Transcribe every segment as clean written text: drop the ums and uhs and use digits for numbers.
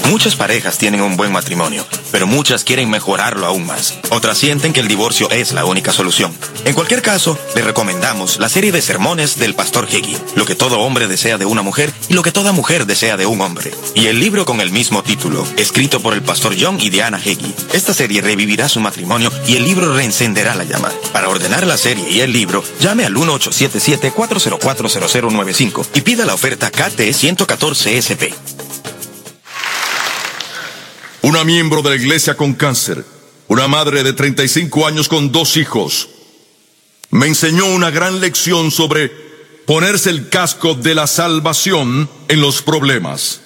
Muchas parejas tienen un buen matrimonio, pero muchas quieren mejorarlo aún más. Otras sienten que el divorcio es la única solución. En cualquier caso, le recomendamos la serie de sermones del Pastor Hagee, Lo que todo hombre desea de una mujer y lo que toda mujer desea de un hombre. Y el libro con el mismo título, escrito por el Pastor John y Diana Hagee. Esta serie revivirá su matrimonio y el libro reencenderá la llama. Para ordenar la serie y el libro, llame al 1877-404-0095 y pida la oferta KT 114 SP. Una miembro de la iglesia con cáncer, una madre de 35 años con 2 hijos, me enseñó una gran lección sobre ponerse el casco de la salvación en los problemas.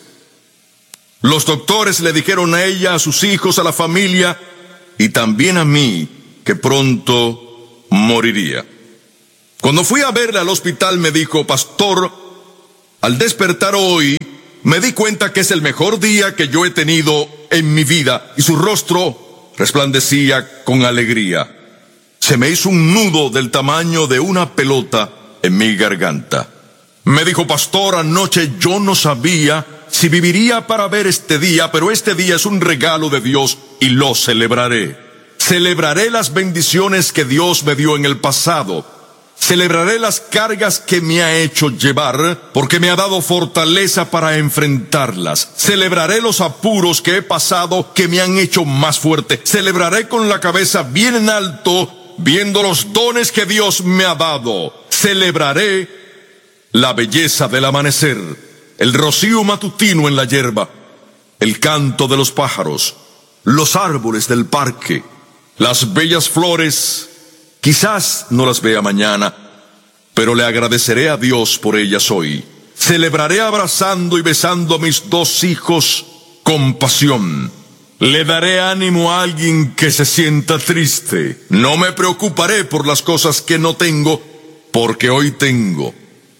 Los doctores le dijeron a ella, a sus hijos, a la familia y también a mí que pronto moriría. Cuando fui a verla al hospital me dijo: pastor, al despertar hoy me di cuenta que es el mejor día que yo he tenido en mi vida, y su rostro resplandecía con alegría. Se me hizo un nudo del tamaño de una pelota en mi garganta. Me dijo: pastor, anoche yo no sabía si viviría para ver este día, pero este día es un regalo de Dios y lo celebraré. Celebraré las bendiciones que Dios me dio en el pasado. Celebraré las cargas que me ha hecho llevar, porque me ha dado fortaleza para enfrentarlas. Celebraré los apuros que he pasado, que me han hecho más fuerte. Celebraré con la cabeza bien en alto, viendo los dones que Dios me ha dado. Celebraré la belleza del amanecer, el rocío matutino en la hierba, el canto de los pájaros, los árboles del parque, las bellas flores. Quizás no las vea mañana, pero le agradeceré a Dios por ellas hoy. Celebraré abrazando y besando a mis 2 hijos con pasión. Le daré ánimo a alguien que se sienta triste. No me preocuparé por las cosas que no tengo, porque hoy tengo.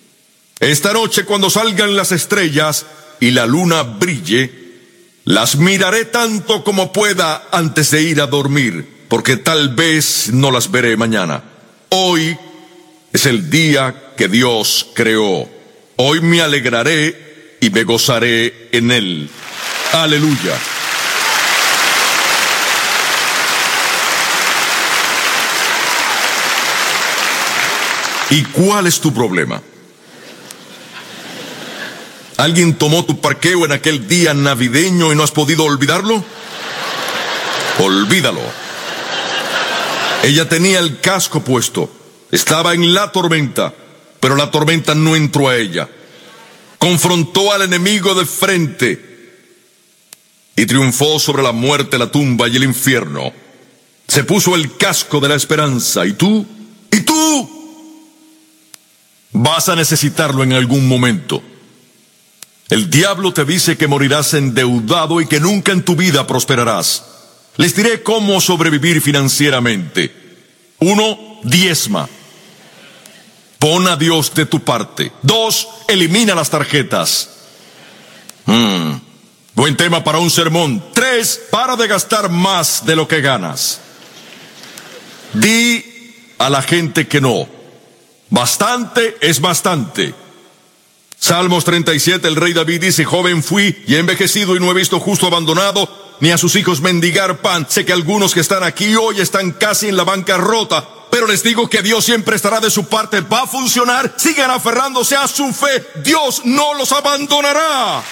Esta noche, cuando salgan las estrellas y la luna brille, las miraré tanto como pueda antes de ir a dormir, porque tal vez no las veré mañana. Hoy es el día que Dios creó. Hoy me alegraré y me gozaré en él. Aleluya. ¿Y cuál es tu problema? ¿Alguien tomó tu parqueo en aquel día navideño y no has podido olvidarlo? Olvídalo. Ella tenía el casco puesto, estaba en la tormenta, pero la tormenta no entró a ella. Confrontó al enemigo de frente y triunfó sobre la muerte, la tumba y el infierno. Se puso el casco de la esperanza. ¿Y tú? Vas a necesitarlo en algún momento. El diablo te dice que morirás endeudado y que nunca en tu vida prosperarás. Les diré cómo sobrevivir financieramente. 1, diezma. Pon a Dios de tu parte. 2, elimina las tarjetas. Buen tema para un sermón. 3, para de gastar más de lo que ganas. Di a la gente que no. Bastante es bastante. Salmos 37, el rey David dice: joven fui y he envejecido y no he visto justo abandonado, ni a sus hijos mendigar pan. Sé que algunos que están aquí hoy están casi en la bancarrota, pero les digo que Dios siempre estará de su parte. Va a funcionar. Sigan aferrándose a su fe. Dios no los abandonará.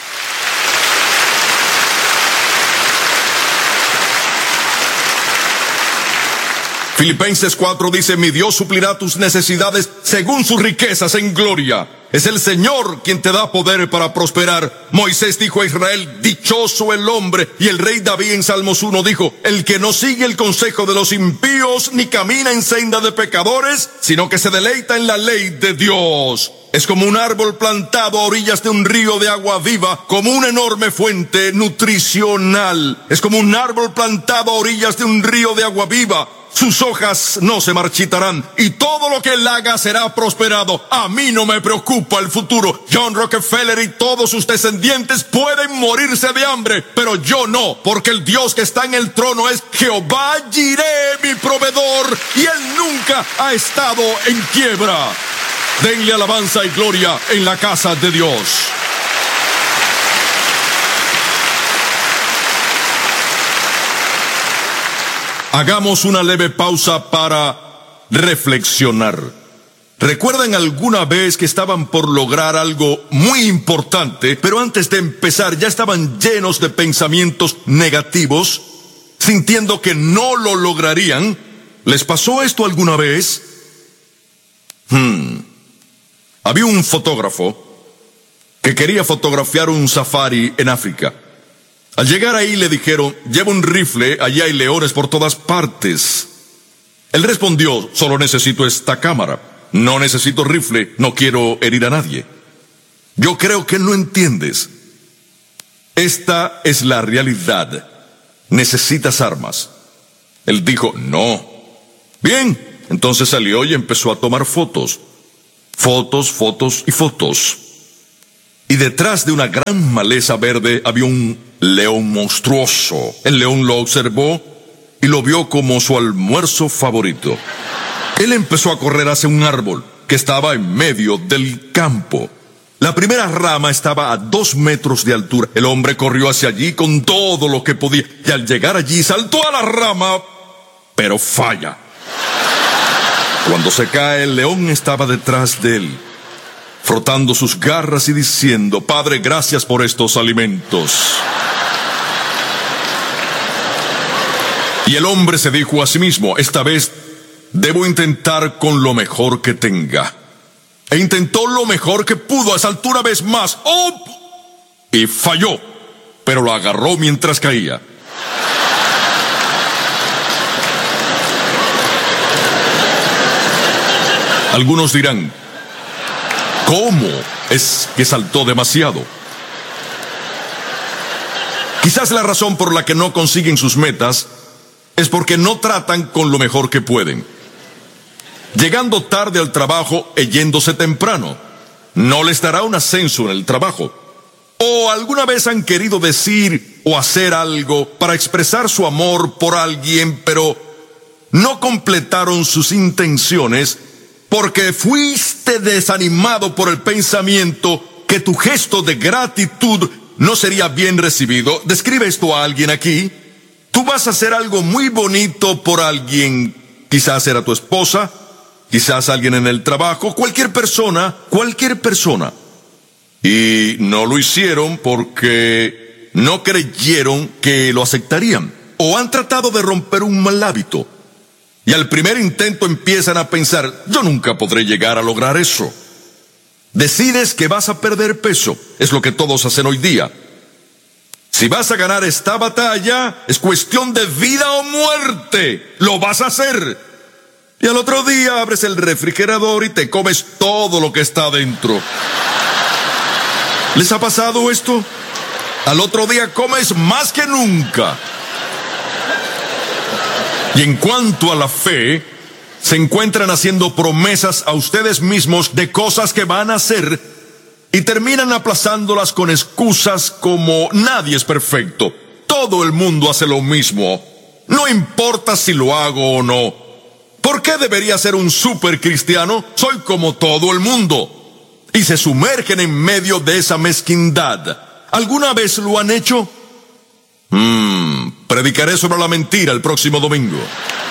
Filipenses 4 dice: mi Dios suplirá tus necesidades según sus riquezas en gloria. Es el Señor quien te da poder para prosperar. Moisés dijo a Israel: dichoso el hombre. Y el rey David en Salmos 1 dijo: el que no sigue el consejo de los impíos, ni camina en senda de pecadores, sino que se deleita en la ley de Dios. Es como un árbol plantado a orillas de un río de agua viva, como una enorme fuente nutricional. Es como un árbol plantado a orillas de un río de agua viva. Sus hojas no se marchitarán y todo lo que él haga será prosperado. A mí no me preocupa el futuro. John Rockefeller y todos sus descendientes pueden morirse de hambre, pero yo no, porque el Dios que está en el trono es Jehová Jireh, mi proveedor, y él nunca ha estado en quiebra. Denle alabanza y gloria en la casa de Dios. Hagamos una leve pausa para reflexionar. ¿Recuerdan alguna vez que estaban por lograr algo muy importante, pero antes de empezar ya estaban llenos de pensamientos negativos, sintiendo que no lo lograrían? ¿Les pasó esto alguna vez? Había un fotógrafo que quería fotografiar un safari en África. Al llegar ahí le dijeron: lleva un rifle, allí hay leones por todas partes. Él respondió: solo necesito esta cámara, no necesito rifle, no quiero herir a nadie. Yo creo que no entiendes. Esta es la realidad. Necesitas armas. Él dijo: no. Bien, entonces salió y empezó a tomar fotos. Fotos, fotos y fotos. Y detrás de una gran maleza verde había un león monstruoso. El león lo observó y lo vio como su almuerzo favorito. Él empezó a correr hacia un árbol que estaba en medio del campo. La primera rama estaba a 2 metros de altura. El hombre corrió hacia allí con todo lo que podía, y al llegar allí saltó a la rama, pero falla. Cuando se cae, el león estaba detrás de él, frotando sus garras y diciendo: Padre, gracias por estos alimentos. Y el hombre se dijo a sí mismo: esta vez debo intentar con lo mejor que tenga. E intentó lo mejor que pudo, saltó una vez más. ¡Oh! Y falló, pero lo agarró mientras caía. Algunos dirán: ¿cómo es que saltó demasiado? Quizás la razón por la que no consiguen sus metas es porque no tratan con lo mejor que pueden. Llegando tarde al trabajo e yéndose temprano, no les dará un ascenso en el trabajo. ¿O alguna vez han querido decir o hacer algo para expresar su amor por alguien, pero no completaron sus intenciones porque fuiste desanimado por el pensamiento que tu gesto de gratitud no sería bien recibido? Describe esto a alguien aquí. Tú vas a hacer algo muy bonito por alguien, quizás era tu esposa, quizás alguien en el trabajo, cualquier persona, y no lo hicieron porque no creyeron que lo aceptarían, o han tratado de romper un mal hábito, y al primer intento empiezan a pensar: yo nunca podré llegar a lograr eso. Decides que vas a perder peso, es lo que todos hacen hoy día. Si vas a ganar esta batalla, es cuestión de vida o muerte. Lo vas a hacer. Y al otro día abres el refrigerador y te comes todo lo que está dentro. ¿Les ha pasado esto? Al otro día comes más que nunca. Y en cuanto a la fe, se encuentran haciendo promesas a ustedes mismos de cosas que van a hacer y terminan aplazándolas con excusas como: nadie es perfecto, todo el mundo hace lo mismo, no importa si lo hago o no. ¿Por qué debería ser un super cristiano? Soy como todo el mundo. Y se sumergen en medio de esa mezquindad. ¿Alguna vez lo han hecho? Predicaré sobre la mentira el próximo domingo.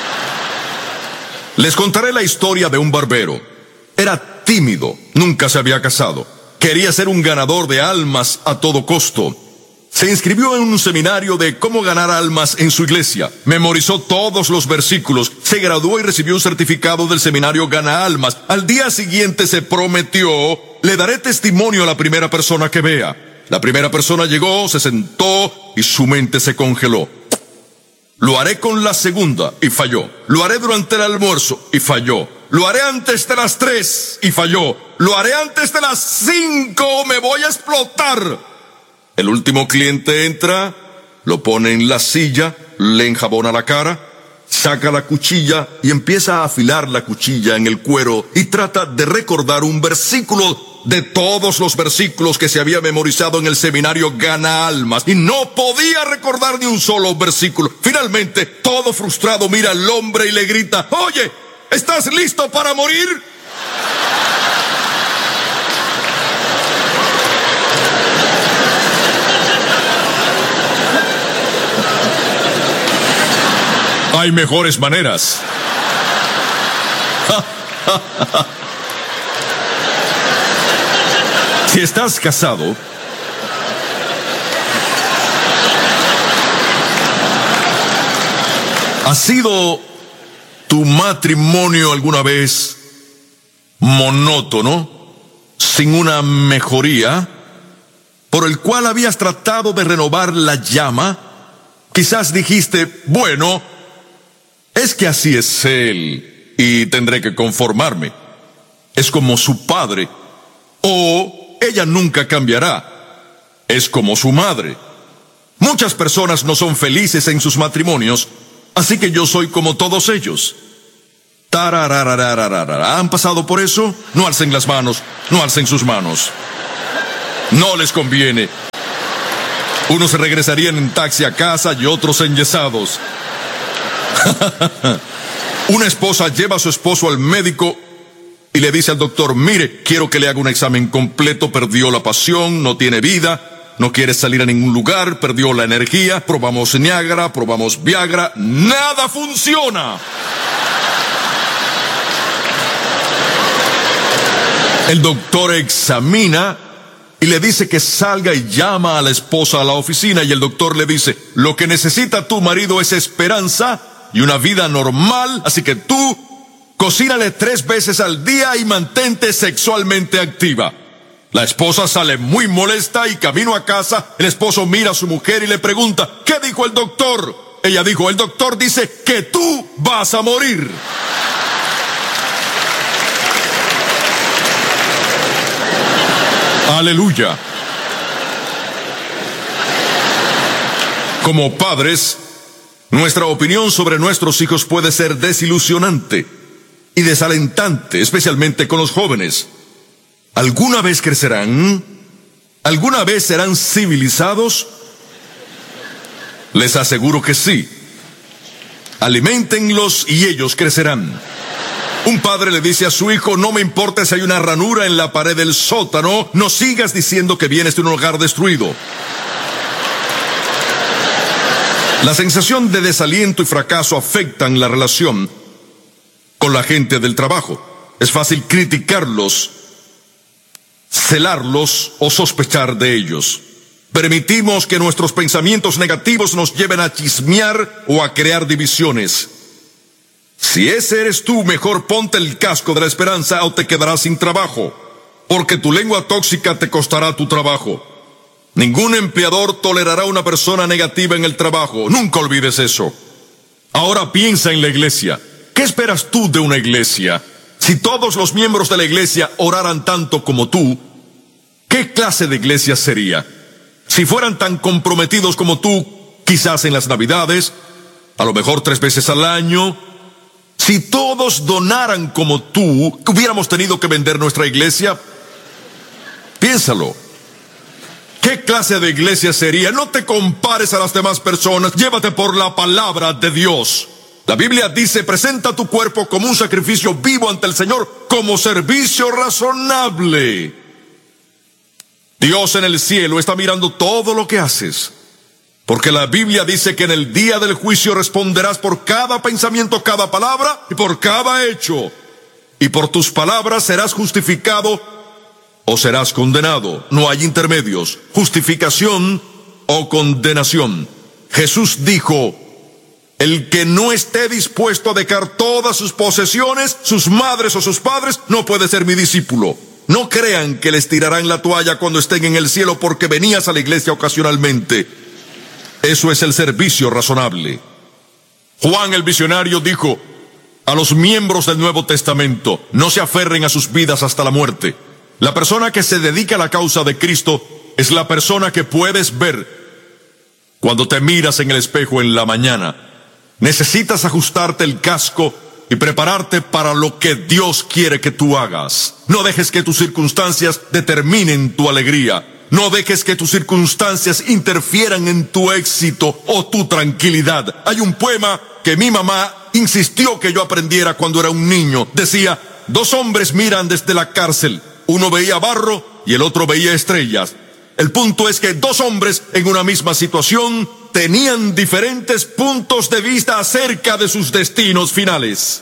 Les contaré la historia de un barbero. Era tímido, nunca se había casado. Quería ser un ganador de almas a todo costo. Se inscribió en un seminario de cómo ganar almas en su iglesia. Memorizó todos los versículos. Se graduó y recibió un certificado del seminario Gana Almas. Al día siguiente se prometió: le daré testimonio a la primera persona que vea. La primera persona llegó, se sentó y su mente se congeló. Lo haré con la segunda y falló. Lo haré durante el almuerzo y falló. Lo haré antes de las 3 y falló. Lo haré antes de las 5, me voy a explotar. El último cliente entra, lo pone en la silla, le enjabona la cara, saca la cuchilla y empieza a afilar la cuchilla en el cuero y trata de recordar un versículo de todos los versículos que se había memorizado en el seminario Gana Almas, y no podía recordar ni un solo versículo. Finalmente, todo frustrado, mira al hombre y le grita: oye, ¿estás listo para morir? Hay mejores maneras. Si estás casado, ¿ha sido tu matrimonio alguna vez monótono, sin una mejoría, por el cual habías tratado de renovar la llama? Quizás dijiste, bueno, es que así es él y tendré que conformarme. Es como su padre. O ella nunca cambiará. Es como su madre. Muchas personas no son felices en sus matrimonios, así que yo soy como todos ellos. Tararararararara. ¿Han pasado por eso? No alcen las manos, no alcen sus manos. No les conviene. Unos se regresarían en taxi a casa y otros enyesados. Una esposa lleva a su esposo al médico y le dice al doctor, mire, quiero que le haga un examen completo, perdió la pasión, no tiene vida, no quiere salir a ningún lugar, perdió la energía, probamos Niágara, probamos Viagra, ¡nada funciona! El doctor examina y le dice que salga y llama a la esposa a la oficina, y el doctor le dice, lo que necesita tu marido es esperanza y una vida normal, así que tú cocínale 3 veces al día y mantente sexualmente activa. La esposa sale muy molesta y camino a casa, el esposo mira a su mujer y le pregunta, ¿qué dijo el doctor? Ella dijo, el doctor dice que tú vas a morir. Aleluya. Como padres, nuestra opinión sobre nuestros hijos puede ser desilusionante y desalentante, especialmente con los jóvenes. ¿Alguna vez crecerán? ¿Alguna vez serán civilizados? Les aseguro que sí. Aliméntenlos y ellos crecerán. Un padre le dice a su hijo, no me importa si hay una ranura en la pared del sótano, no sigas diciendo que vienes de un hogar destruido. La sensación de desaliento y fracaso afectan la relación con la gente del trabajo. Es fácil criticarlos, celarlos o sospechar de ellos. Permitimos que nuestros pensamientos negativos nos lleven a chismear o a crear divisiones. Si ese eres tú, mejor ponte el casco de la esperanza o te quedarás sin trabajo, porque tu lengua tóxica te costará tu trabajo. Ningún empleador tolerará una persona negativa en el trabajo, nunca olvides eso. Ahora piensa en la iglesia. ¿Qué esperas tú de una iglesia? Si todos los miembros de la iglesia oraran tanto como tú, ¿qué clase de iglesia sería? Si fueran tan comprometidos como tú, quizás en las Navidades, a lo mejor 3 veces al año. Si todos donaran como tú, ¿hubiéramos tenido que vender nuestra iglesia? Piénsalo. ¿Qué clase de iglesia sería? No te compares a las demás personas, llévate por la palabra de Dios. La Biblia dice, presenta tu cuerpo como un sacrificio vivo ante el Señor, como servicio razonable. Dios en el cielo está mirando todo lo que haces. Porque la Biblia dice que en el día del juicio responderás por cada pensamiento, cada palabra y por cada hecho. Y por tus palabras serás justificado o serás condenado. No hay intermedios, justificación o condenación. Jesús dijo, el que no esté dispuesto a dejar todas sus posesiones, sus madres o sus padres, no puede ser mi discípulo. No crean que les tirarán la toalla cuando estén en el cielo porque venías a la iglesia ocasionalmente. Eso es el servicio razonable. Juan el visionario dijo a los miembros del Nuevo Testamento, no se aferren a sus vidas hasta la muerte. La persona que se dedica a la causa de Cristo es la persona que puedes ver cuando te miras en el espejo en la mañana. Necesitas ajustarte el casco y prepararte para lo que Dios quiere que tú hagas. No dejes que tus circunstancias determinen tu alegría. No dejes que tus circunstancias interfieran en tu éxito o tu tranquilidad. Hay un poema que mi mamá insistió que yo aprendiera cuando era un niño. Decía, 2 hombres miran desde la cárcel. Uno veía barro y el otro veía estrellas. El punto es que dos hombres en una misma situación tenían diferentes puntos de vista acerca de sus destinos finales.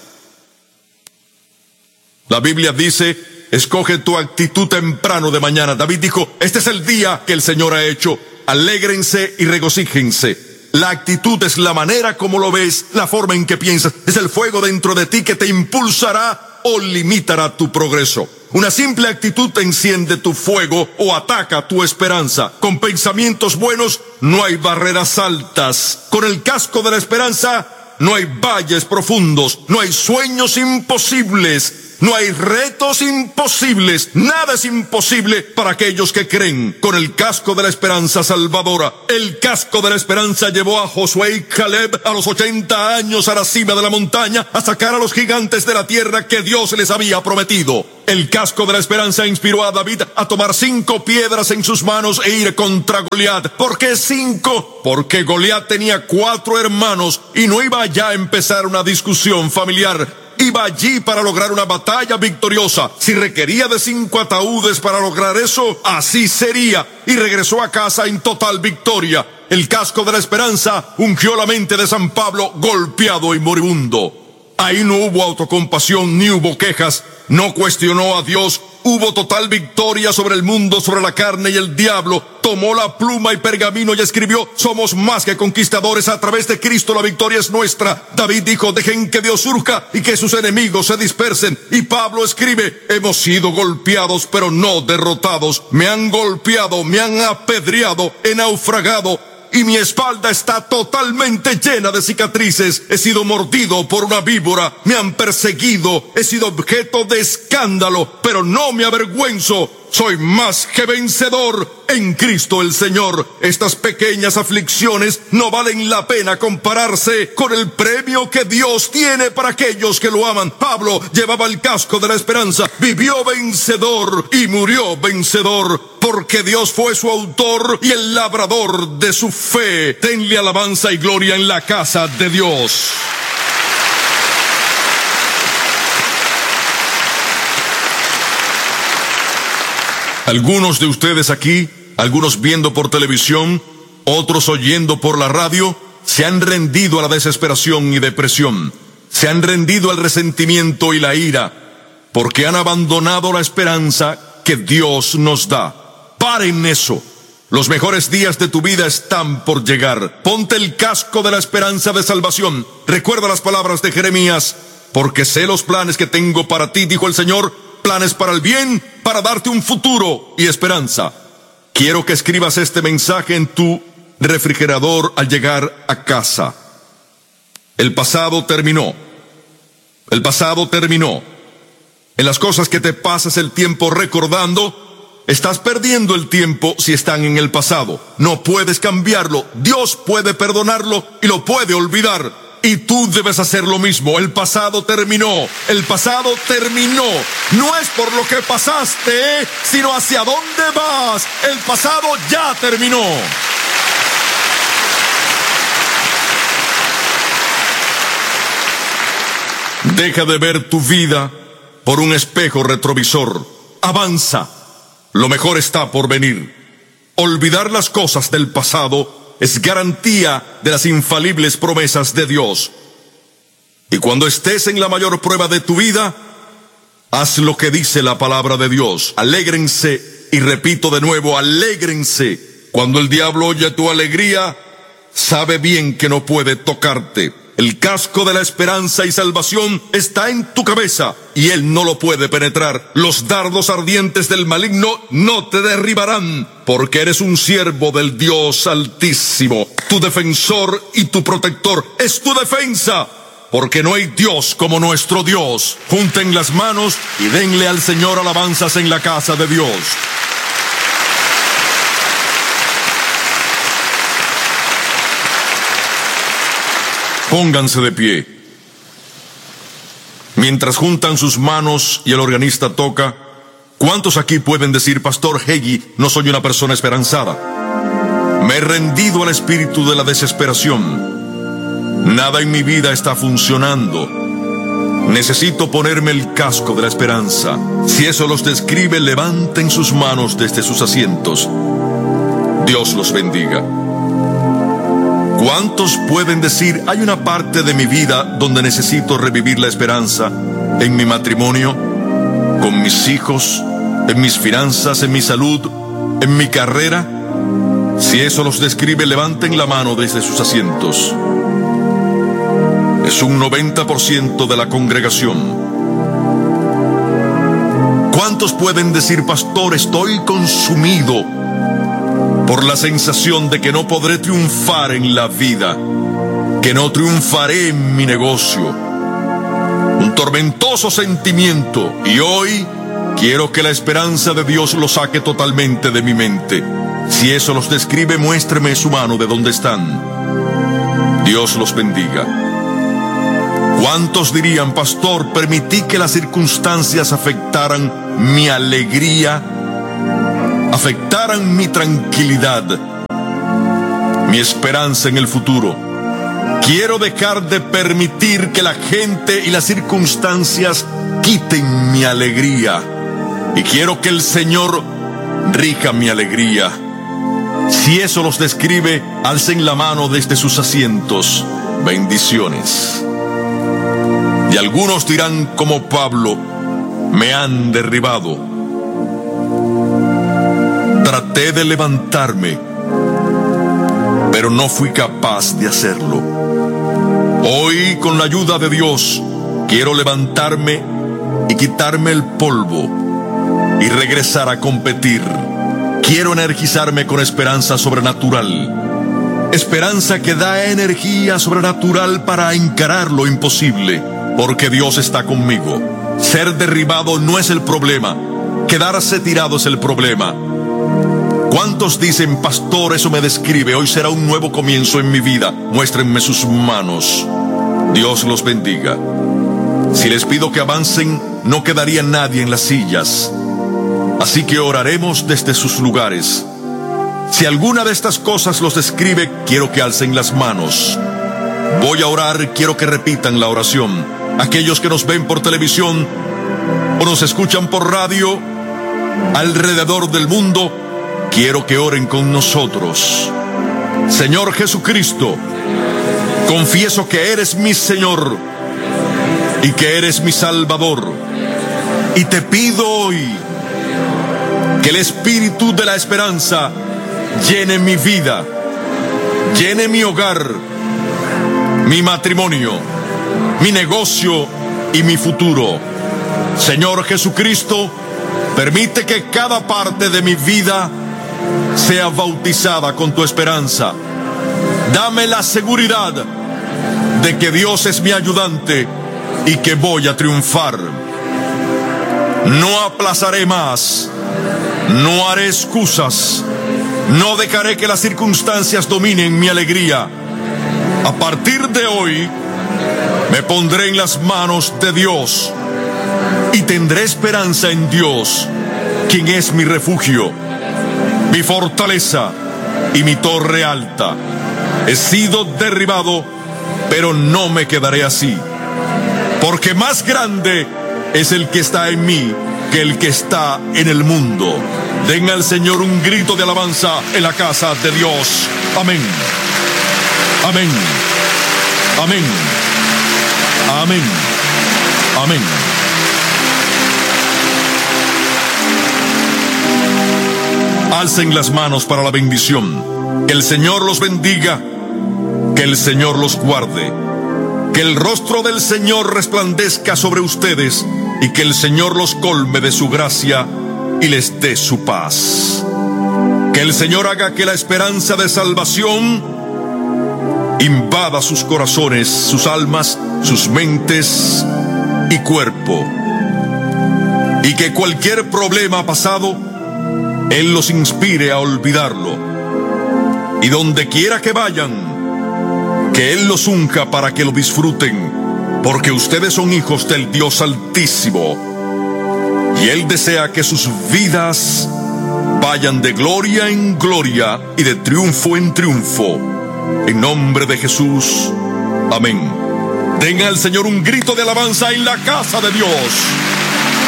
La Biblia dice: escoge tu actitud temprano de mañana. David dijo: este es el día que el Señor ha hecho. Alégrense y regocíjense. La actitud es la manera como lo ves, la forma en que piensas. Es el fuego dentro de ti que te impulsará o limitará tu progreso. Una simple actitud enciende tu fuego o ataca tu esperanza. Con pensamientos buenos no hay barreras altas. Con el casco de la esperanza no hay valles profundos. No hay sueños imposibles. No hay retos imposibles. Nada es imposible para aquellos que creen. Con el casco de la esperanza salvadora. El casco de la esperanza llevó a Josué y Caleb a los 80 años a la cima de la montaña a sacar a los gigantes de la tierra que Dios les había prometido. El casco de la esperanza inspiró a David a tomar 5 piedras en sus manos e ir contra Goliat. ¿Por qué 5? Porque Goliat tenía 4 hermanos y no iba ya a empezar una discusión familiar. Iba allí para lograr una batalla victoriosa. Si requería de 5 ataúdes para lograr eso, así sería. Y regresó a casa en total victoria. El casco de la esperanza ungió la mente de San Pablo golpeado y moribundo. Ahí no hubo autocompasión ni hubo quejas. No cuestionó a Dios. Hubo total victoria sobre el mundo, sobre la carne y el diablo. Tomó la pluma y pergamino y escribió: somos más que conquistadores, a través de Cristo la victoria es nuestra. David dijo: dejen que Dios surja y que sus enemigos se dispersen. Y Pablo escribe: hemos sido golpeados pero no derrotados. Me han golpeado, me han apedreado, he naufragado. Y mi espalda está totalmente llena de cicatrices. He sido mordido por una víbora. Me han perseguido. He sido objeto de escándalo. Pero no me avergüenzo. Soy más que vencedor en Cristo el Señor. Estas pequeñas aflicciones no valen la pena compararse con el premio que Dios tiene para aquellos que lo aman. Pablo llevaba el casco de la esperanza. Vivió vencedor y murió vencedor. Porque Dios fue su autor y el labrador de su fe. Denle alabanza y gloria en la casa de Dios. Algunos de ustedes aquí, algunos viendo por televisión, otros oyendo por la radio, se han rendido a la desesperación y depresión. Se han rendido al resentimiento y la ira, porque han abandonado la esperanza que Dios nos da. Paren eso. Los mejores días de tu vida están por llegar. Ponte el casco de la esperanza de salvación. Recuerda las palabras de Jeremías: porque sé los planes que tengo para ti, dijo el Señor, planes para el bien, para darte un futuro y esperanza. Quiero que escribas este mensaje en tu refrigerador al llegar a casa. El pasado terminó. El pasado terminó. En las cosas que te pasas el tiempo recordando, estás perdiendo el tiempo si están en el pasado. No puedes cambiarlo. Dios puede perdonarlo y lo puede olvidar. Y tú debes hacer lo mismo. El pasado terminó. El pasado terminó. No es por lo que pasaste, sino hacia dónde vas. El pasado ya terminó. Deja de ver tu vida por un espejo retrovisor. Avanza. Lo mejor está por venir. Olvidar las cosas del pasado es garantía de las infalibles promesas de Dios. Y cuando estés en la mayor prueba de tu vida, haz lo que dice la palabra de Dios. Alégrense, y repito de nuevo, alégrense. Cuando el diablo oye tu alegría, sabe bien que no puede tocarte. El casco de la esperanza y salvación está en tu cabeza y él no lo puede penetrar. Los dardos ardientes del maligno no te derribarán, porque eres un siervo del Dios Altísimo. Tu defensor y tu protector es tu defensa, porque no hay Dios como nuestro Dios. Junten las manos y denle al Señor alabanzas en la casa de Dios. Pónganse de pie. Mientras juntan sus manos y el organista toca, ¿cuántos aquí pueden decir: Pastor Hagee, no soy una persona esperanzada? Me he rendido al espíritu de la desesperación. Nada en mi vida está funcionando. Necesito ponerme el casco de la esperanza. Si eso los describe, levanten sus manos desde sus asientos. Dios los bendiga. ¿Cuántos pueden decir, hay una parte de mi vida donde necesito revivir la esperanza? En mi matrimonio, con mis hijos, en mis finanzas, en mi salud, en mi carrera. Si eso los describe, levanten la mano desde sus asientos. Es un 90% de la congregación. ¿Cuántos pueden decir, pastor, estoy consumido por la sensación de que no podré triunfar en la vida, que no triunfaré en mi negocio? Un tormentoso sentimiento, y hoy quiero que la esperanza de Dios lo saque totalmente de mi mente. Si eso los describe, muéstreme su mano de dónde están. Dios los bendiga. ¿Cuántos dirían, pastor, permití que las circunstancias afectaran mi alegría, afectaran mi tranquilidad, mi esperanza en el futuro? Quiero dejar de permitir que la gente y las circunstancias quiten mi alegría, y quiero que el Señor rija mi alegría. Si eso los describe, alcen la mano desde sus asientos. Bendiciones. Y algunos dirán como Pablo, me han derribado. Traté de levantarme, pero no fui capaz de hacerlo. Hoy, con la ayuda de Dios, quiero levantarme y quitarme el polvo y regresar a competir. Quiero energizarme con esperanza sobrenatural. Esperanza que da energía sobrenatural para encarar lo imposible, porque Dios está conmigo. Ser derribado no es el problema, quedarse tirado es el problema. ¿Cuántos dicen, pastor, eso me describe, hoy será un nuevo comienzo en mi vida? Muéstrenme sus manos. Dios los bendiga. Si les pido que avancen, no quedaría nadie en las sillas. Así que oraremos desde sus lugares. Si alguna de estas cosas los describe, quiero que alcen las manos. Voy a orar, quiero que repitan la oración. Aquellos que nos ven por televisión o nos escuchan por radio alrededor del mundo, quiero que oren con nosotros. Señor Jesucristo, confieso que eres mi Señor y que eres mi Salvador. Y te pido hoy que el Espíritu de la esperanza llene mi vida, llene mi hogar, mi matrimonio, mi negocio y mi futuro. Señor Jesucristo, permite que cada parte de mi vida sea bautizada con tu esperanza. Dame la seguridad de que Dios es mi ayudante y que voy a triunfar. No aplazaré más, no haré excusas, no dejaré que las circunstancias dominen mi alegría. A partir de hoy, me pondré en las manos de Dios y tendré esperanza en Dios, quien es mi refugio, mi fortaleza y mi torre alta. He sido derribado, pero no me quedaré así, porque más grande es el que está en mí que el que está en el mundo. Den al Señor un grito de alabanza en la casa de Dios. Amén. Amén. Amén. Amén. Amén. Alcen las manos para la bendición. Que el Señor los bendiga, que el Señor los guarde, que el rostro del Señor resplandezca sobre ustedes y que el Señor los colme de su gracia y les dé su paz. Que el Señor haga que la esperanza de salvación invada sus corazones, sus almas, sus mentes y cuerpo. Y que cualquier problema pasado, Él los inspire a olvidarlo. Y donde quiera que vayan, que Él los unja para que lo disfruten, porque ustedes son hijos del Dios Altísimo. Y Él desea que sus vidas vayan de gloria en gloria y de triunfo en triunfo. En nombre de Jesús. Amén. Den al Señor un grito de alabanza en la casa de Dios.